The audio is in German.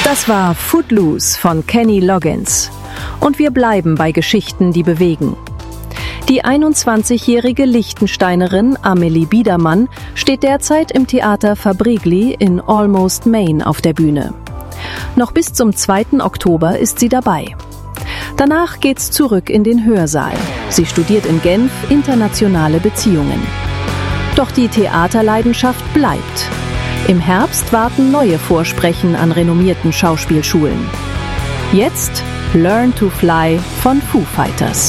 Das war Footloose von Kenny Loggins. Und wir bleiben bei Geschichten, die bewegen. Die 21-jährige Liechtensteinerin Amelie Biedermann steht derzeit im Theater Fabrigli in Almost Maine auf der Bühne. Noch bis zum 2. Oktober ist sie dabei. Danach geht's zurück in den Hörsaal. Sie studiert in Genf internationale Beziehungen. Doch die Theaterleidenschaft bleibt. Im Herbst warten neue Vorsprechen an renommierten Schauspielschulen. Jetzt Learn to Fly von Foo Fighters.